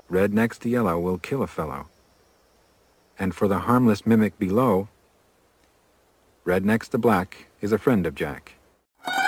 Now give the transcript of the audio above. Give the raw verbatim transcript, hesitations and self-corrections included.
Red next to yellow will kill a fellow. And for the harmless mimic below, red next to black is a friend of Jack.